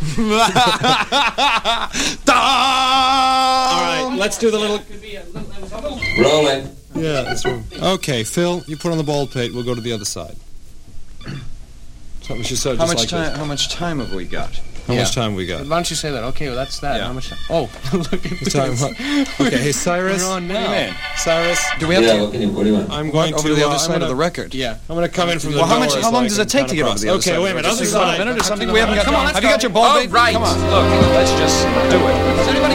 right, let's do the little... Rolling. Yeah, that's right. Okay, Phil, you put on the bald pate. We'll go to the other side. Something she said How just much like time? How much time have we got? How much time we got? Why don't you say that? Okay, well, that's that. Yeah. How much time? Oh, look at this. Okay, hey, Cyrus. We're on now. What do you mean? Cyrus. Do we have Yeah, to what do you want? I'm going over to the other I'm side gonna, of the record? Yeah. I'm going to come in from the Well, how door much? so How long I does can it take cut to get over across. the other Okay, side? wait a minute. Just Other about a side. minute or something. We haven't got. Come on, let's have you got go. your ball? All Babe? right. Come on. Look, let's just do it. Does anybody